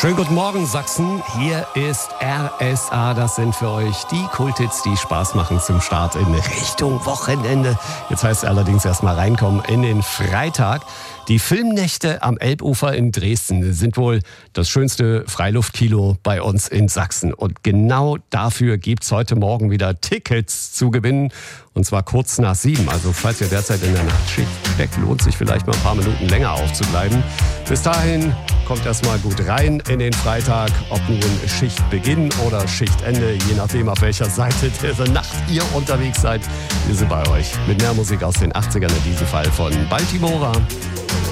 Schönen guten Morgen, Sachsen. Hier ist RSA. Das sind für euch die Kulthits, die Spaß machen zum Start in Richtung Wochenende. Jetzt heißt es allerdings erstmal reinkommen in den Freitag. Die Filmnächte am Elbufer in Dresden sind wohl das schönste Freiluftkino bei uns in Sachsen. Und genau dafür gibt's heute Morgen wieder Tickets zu gewinnen. Und zwar kurz nach 7. Also falls ihr derzeit in der Nachtschicht steckt, lohnt sich vielleicht mal ein paar Minuten länger aufzubleiben. Bis dahin kommt erstmal gut rein in den Freitag. Ob nun Schichtbeginn oder Schichtende, je nachdem auf welcher Seite der Nacht ihr unterwegs seid. Wir sind bei euch mit mehr Musik aus den 80ern, in diesem Fall von Baltimora.